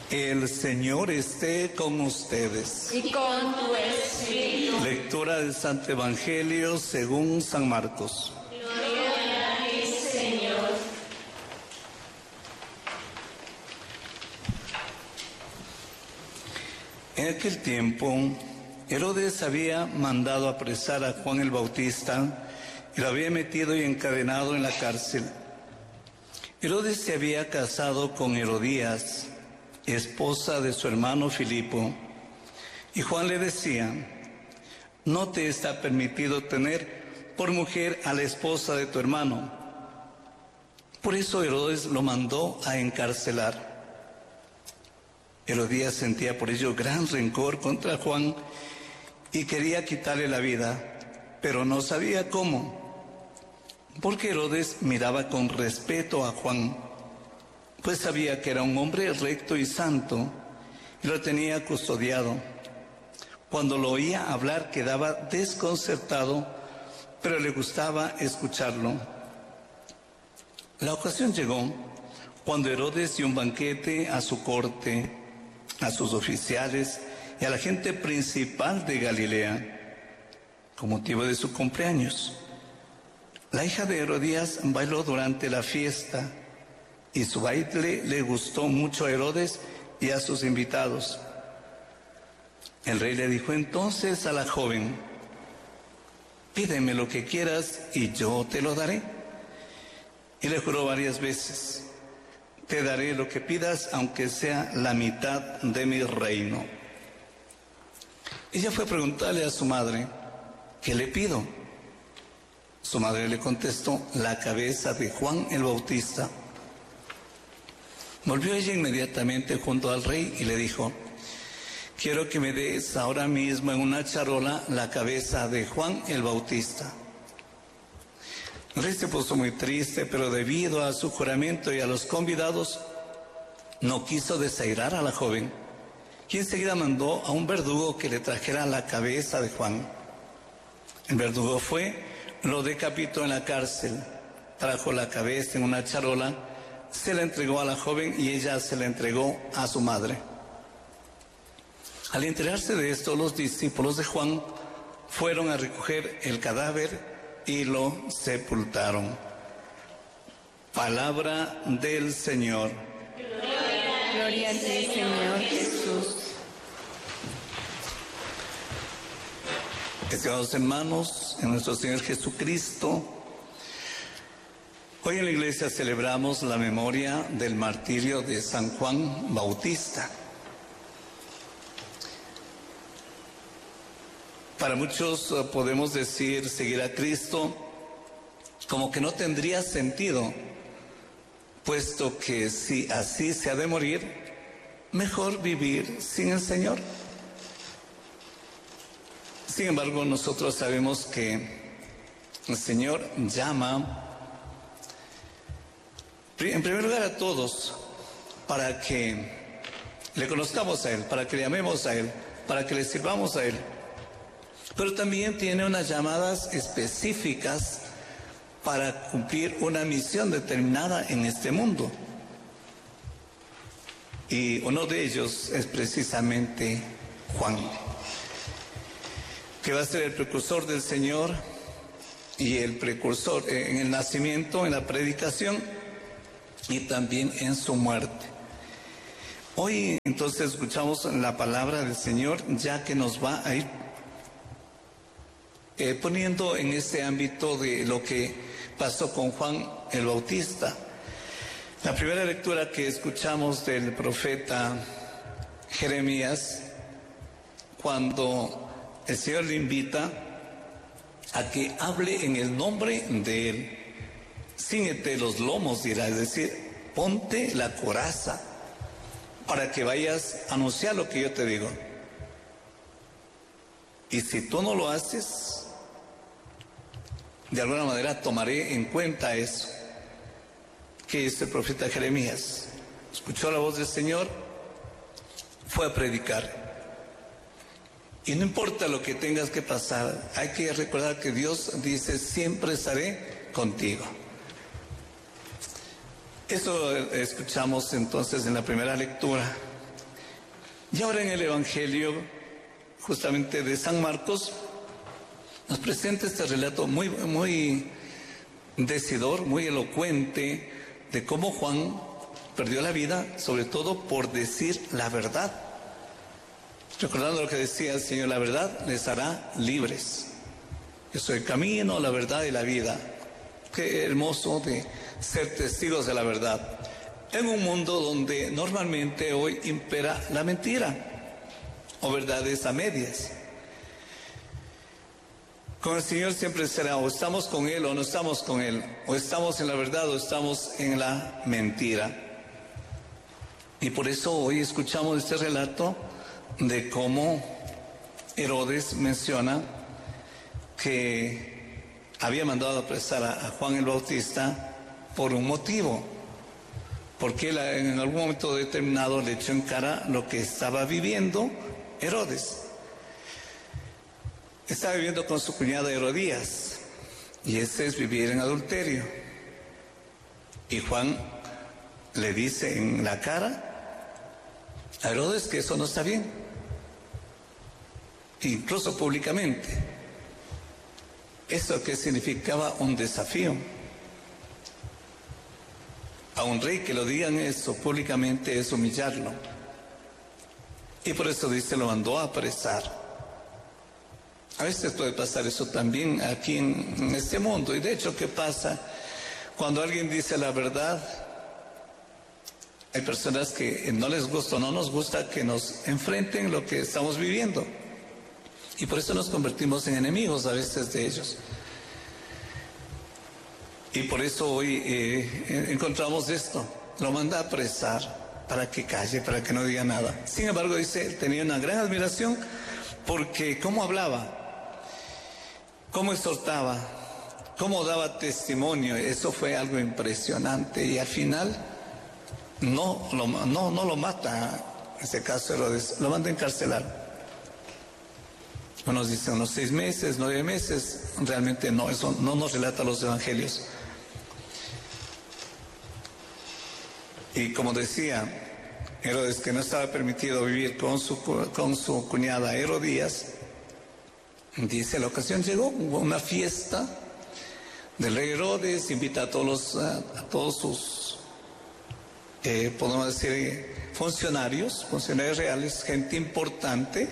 El Señor esté con ustedes. Y con tu espíritu. Lectura del Santo Evangelio según San Marcos. Gloria a ti, Señor. En aquel tiempo, Herodes había mandado apresar a Juan el Bautista y lo había metido y encadenado en la cárcel. Herodes se había casado con Herodías, esposa de su hermano Filipo, y Juan le decía: no te está permitido tener por mujer a la esposa de tu hermano. Por eso Herodes lo mandó a encarcelar. Herodías sentía por ello gran rencor contra Juan y quería quitarle la vida, pero no sabía cómo, porque Herodes miraba con respeto a Juan, pues sabía que era un hombre recto y santo y lo tenía custodiado. Cuando lo oía hablar quedaba desconcertado, pero le gustaba escucharlo. La ocasión llegó cuando Herodes dio un banquete a su corte, a sus oficiales y a la gente principal de Galilea, con motivo de su cumpleaños. La hija de Herodías bailó durante la fiesta y su baile le gustó mucho a Herodes y a sus invitados. El rey le dijo entonces a la joven: pídeme lo que quieras y yo te lo daré. Y le juró varias veces: te daré lo que pidas, aunque sea la mitad de mi reino. Ella fue a preguntarle a su madre: ¿qué le pido? Su madre le contestó: la cabeza de Juan el Bautista. Volvió ella inmediatamente junto al rey y le dijo: quiero que me des ahora mismo en una charola la cabeza de Juan el Bautista. El rey se puso muy triste, pero debido a su juramento y a los convidados, no quiso desairar a la joven, y enseguida mandó a un verdugo que le trajera la cabeza de Juan. El verdugo fue, lo decapitó en la cárcel, trajo la cabeza en una charola, se la entregó a la joven y ella se la entregó a su madre. Al enterarse de esto, los discípulos de Juan fueron a recoger el cadáver y lo sepultaron. Palabra del Señor. Gloria a ti, Señor Jesús. Estimados hermanos, en nuestro Señor Jesucristo, hoy en la iglesia celebramos la memoria del martirio de San Juan Bautista. Para muchos podemos decir seguir a Cristo como que no tendría sentido, puesto que si así se ha de morir, mejor vivir sin el Señor. Sin embargo, nosotros sabemos que el Señor llama, en primer lugar, a todos para que le conozcamos a Él, para que le amemos a Él, para que le sirvamos a Él. Pero también tiene unas llamadas específicas para cumplir una misión determinada en este mundo. Y uno de ellos es precisamente Juan, que va a ser el precursor del Señor y el precursor en el nacimiento, en la predicación y también en su muerte. Hoy entonces escuchamos la palabra del Señor, ya que nos va a ir poniendo en este ámbito de lo que pasó con Juan el Bautista. La primera lectura que escuchamos del profeta Jeremías, cuando el Señor le invita a que hable en el nombre de Él. Cíñete los lomos, dirá, es decir, ponte la coraza para que vayas a anunciar lo que yo te digo. Y si tú no lo haces, de alguna manera tomaré en cuenta eso. Que es el profeta Jeremías. Escuchó la voz del Señor, fue a predicar. Y no importa lo que tengas que pasar, hay que recordar que Dios dice: siempre estaré contigo. Eso escuchamos entonces en la primera lectura. Y ahora en el Evangelio, justamente de San Marcos, nos presenta este relato muy decidor, muy elocuente, de cómo Juan perdió la vida, sobre todo por decir la verdad. Recordando lo que decía el Señor, la verdad les hará libres. Yo soy el camino, la verdad y la vida. Qué hermoso de ser testigos de la verdad. En un mundo donde normalmente hoy impera la mentira o verdades a medias. Con el Señor siempre será o estamos con Él o no estamos con Él, o estamos en la verdad o estamos en la mentira. Y por eso hoy escuchamos este relato de cómo Herodes menciona que había mandado apresar a Juan el Bautista por un motivo, porque él en algún momento determinado le echó en cara lo que estaba viviendo Herodes. Estaba viviendo con su cuñada Herodías, y ese es vivir en adulterio. Y Juan le dice en la cara a Herodes que eso no está bien, incluso públicamente. Eso que significaba un desafío. A un rey que lo digan eso públicamente es humillarlo. Y por eso dice, lo mandó a apresar. A veces puede pasar eso también aquí en este mundo. Y de hecho, ¿qué pasa? Cuando alguien dice la verdad, hay personas que no les gusta o no nos gusta que nos enfrenten lo que estamos viviendo. Y por eso nos convertimos en enemigos a veces de ellos. Y por eso hoy encontramos esto. Lo manda a apresar para que calle, para que no diga nada. Sin embargo, dice, él tenía una gran admiración porque cómo hablaba, cómo exhortaba, cómo daba testimonio. Eso fue algo impresionante. Y al final no lo mata, en este caso Herodes, lo manda a encarcelar. Unos dicen unos 6 meses, 9 meses, realmente no, eso no nos relata los evangelios. Y como decía Herodes, que no estaba permitido vivir con su cuñada Herodías, dice, la ocasión llegó, hubo una fiesta del rey Herodes, invita a todos sus, podemos decir, funcionarios reales, gente importante,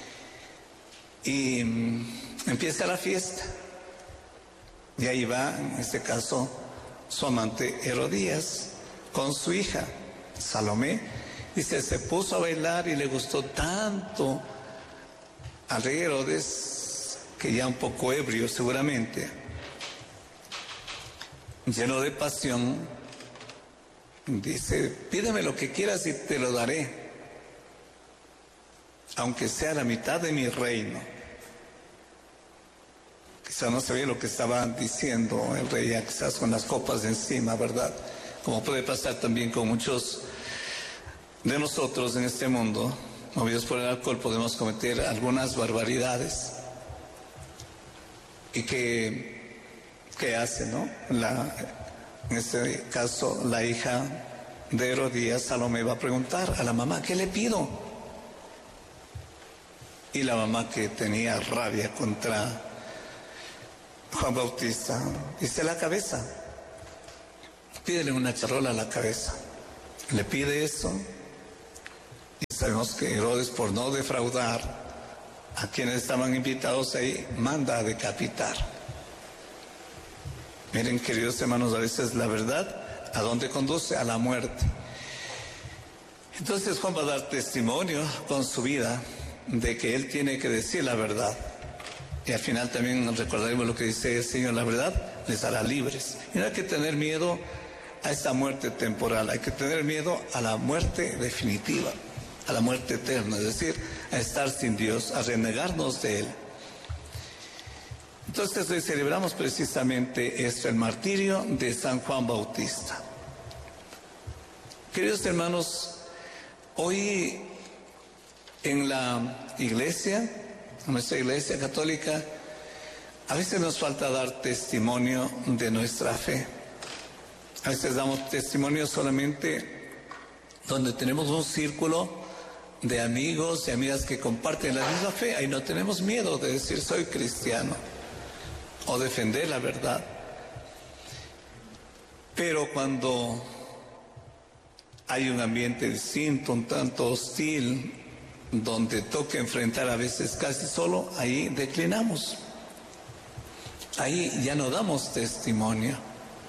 y empieza la fiesta. Y ahí va, en este caso, su amante Herodías con su hija Salomé. Dice, se puso a bailar y le gustó tanto al rey Herodes, que ya un poco ebrio seguramente, lleno de pasión, dice, pídeme lo que quieras y te lo daré, aunque sea la mitad de mi reino. Quizás no sabía lo que estaba diciendo el rey, ya quizás con las copas de encima, ¿verdad? Como puede pasar también con muchos de nosotros en este mundo, movidos por el alcohol, podemos cometer algunas barbaridades. ¿Y qué hace, no? En este caso, la hija de Herodías, Salomé, va a preguntar a la mamá, ¿qué le pido? Y la mamá, que tenía rabia contra Juan Bautista, dice, la cabeza. Pídele una charola a la cabeza. Le pide eso. Y sabemos que Herodes, por no defraudar a quienes estaban invitados ahí, manda a decapitar. Miren, queridos hermanos, a veces la verdad, ¿a dónde conduce? A la muerte. Entonces Juan va a dar testimonio con su vida de que él tiene que decir la verdad. Y al final también recordaremos lo que dice el Señor, la verdad les hará libres. Y no hay que tener miedo a esta muerte temporal, hay que tener miedo a la muerte definitiva, a la muerte eterna, es decir, a estar sin Dios, a renegarnos de Él. Entonces hoy celebramos precisamente esto, el martirio de San Juan Bautista. Queridos hermanos, hoy en la iglesia, en nuestra iglesia católica, a veces nos falta dar testimonio de nuestra fe. A veces damos testimonio solamente donde tenemos un círculo de amigos y amigas que comparten la misma fe, ahí no tenemos miedo de decir soy cristiano o defender la verdad. Pero cuando hay un ambiente distinto, un tanto hostil, donde toca enfrentar a veces casi solo, ahí declinamos. Ahí ya no damos testimonio.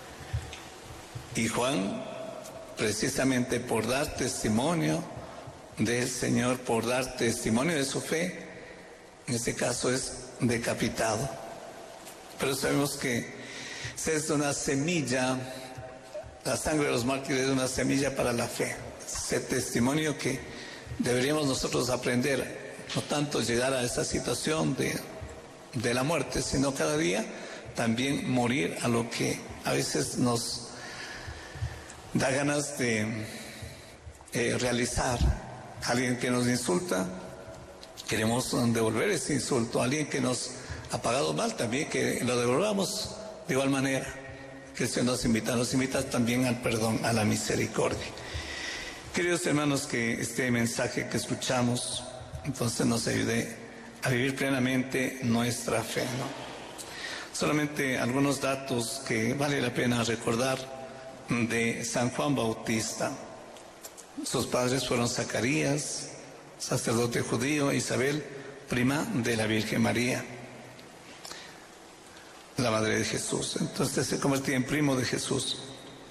Y Juan, precisamente por dar testimonio del Señor, por dar testimonio de su fe, en este caso es decapitado. Pero sabemos que es una semilla, la sangre de los mártires es una semilla para la fe. Ese testimonio que deberíamos nosotros aprender, no tanto llegar a esa situación de la muerte, sino cada día también morir a lo que a veces nos da ganas de realizar. Alguien que nos insulta, queremos devolver ese insulto. Alguien que nos ha pagado mal, también que lo devolvamos de igual manera. Que el Señor nos invita también al perdón, a la misericordia. Queridos hermanos, que este mensaje que escuchamos entonces nos ayude a vivir plenamente nuestra fe, ¿no? Solamente algunos datos que vale la pena recordar de San Juan Bautista. Sus padres fueron Zacarías, sacerdote judío, Isabel, prima de la Virgen María, la madre de Jesús. Entonces se convertía en primo de Jesús.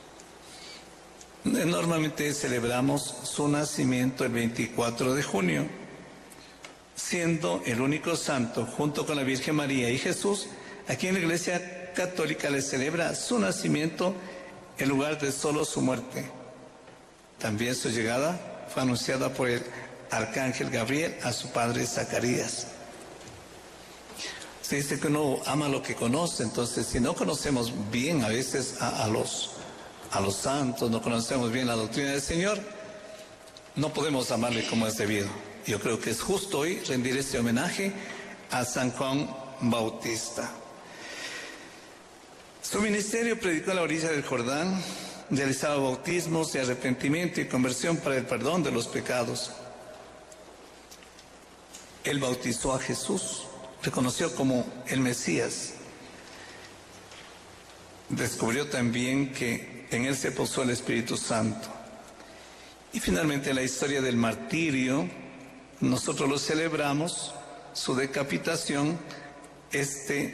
Normalmente celebramos su nacimiento el 24 de junio, siendo el único santo, junto con la Virgen María y Jesús, aquí en la Iglesia Católica le celebra su nacimiento en lugar de solo su muerte. También su llegada fue anunciada por el arcángel Gabriel a su padre Zacarías. Se dice que uno ama lo que conoce, entonces si no conocemos bien a veces a los santos, no conocemos bien la doctrina del Señor, no podemos amarle como es debido. Yo creo que es justo hoy rendir este homenaje a San Juan Bautista. Su ministerio predicó a la orilla del Jordán, realizaba bautismos de arrepentimiento y conversión para el perdón de los pecados. Él bautizó a Jesús, reconoció como el Mesías. Descubrió también que en él se posó el Espíritu Santo. Y finalmente la historia del martirio, nosotros lo celebramos, su decapitación, este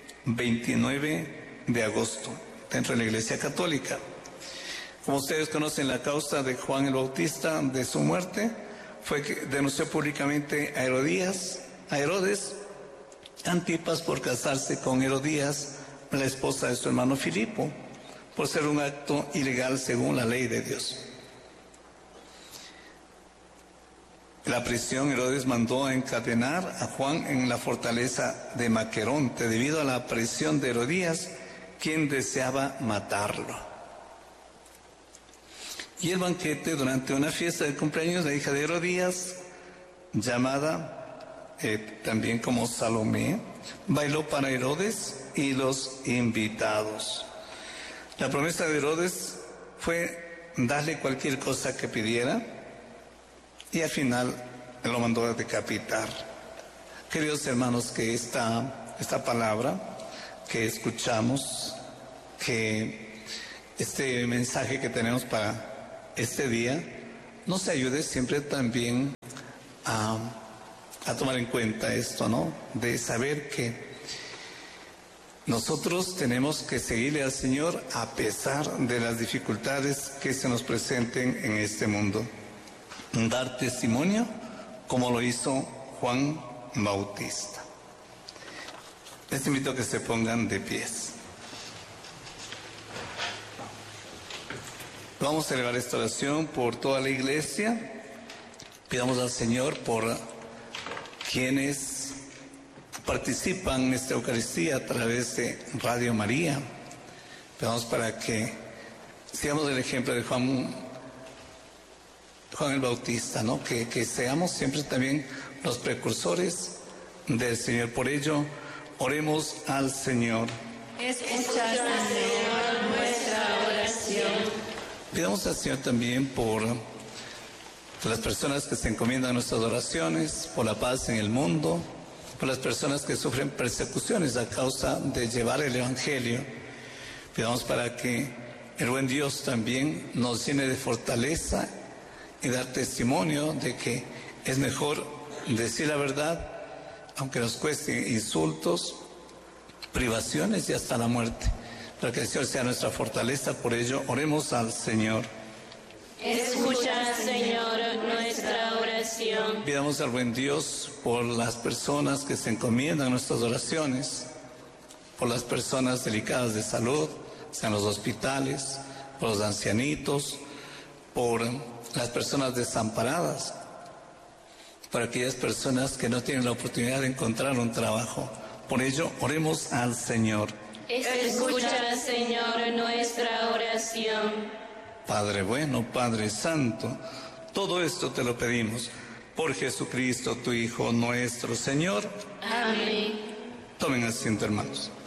29 de agosto, dentro de la Iglesia Católica. Como ustedes conocen, la causa de Juan el Bautista, de su muerte, fue que denunció públicamente a Herodes Antipas por casarse con Herodías, la esposa de su hermano Filipo, por ser un acto ilegal según la ley de Dios. En la prisión, Herodes mandó a encadenar a Juan en la fortaleza de Maqueronte debido a la presión de Herodías, quien deseaba matarlo. Y el banquete, durante una fiesta de cumpleaños, la hija de Herodías, llamada también como Salomé, bailó para Herodes y los invitados. La promesa de Herodes fue darle cualquier cosa que pidiera y al final lo mandó a decapitar. Queridos hermanos, que esta palabra que escuchamos, que este mensaje que tenemos para este día, nos ayude siempre también a tomar en cuenta esto, ¿no? De saber que nosotros tenemos que seguirle al Señor a pesar de las dificultades que se nos presenten en este mundo. Dar testimonio como lo hizo Juan Bautista. Les invito a que se pongan de pies. Vamos a elevar esta oración por toda la iglesia. Pidamos al Señor por quienes participan en esta Eucaristía a través de Radio María. Pidamos para que sigamos el ejemplo de Juan el Bautista, ¿no? Que seamos siempre también los precursores del Señor. Por ello, oremos al Señor. Escucha, Señor, nuestra oración. Pidamos al Señor también por por las personas que se encomiendan a nuestras oraciones, por la paz en el mundo, por las personas que sufren persecuciones a causa de llevar el Evangelio. Pidamos para que el buen Dios también nos llene de fortaleza y dar testimonio de que es mejor decir la verdad, aunque nos cueste insultos, privaciones y hasta la muerte. Para que el Señor sea nuestra fortaleza, por ello oremos al Señor. Escucha, Señor, nuestra oración. Pidamos al buen Dios por las personas que se encomiendan a nuestras oraciones, por las personas delicadas de salud, sean los hospitales, por los ancianitos, por las personas desamparadas, por aquellas personas que no tienen la oportunidad de encontrar un trabajo. Por ello, oremos al Señor. Escucha, Señor, nuestra oración. Padre bueno, Padre santo, todo esto te lo pedimos por Jesucristo, tu Hijo nuestro Señor. Amén. Tomen asiento, hermanos.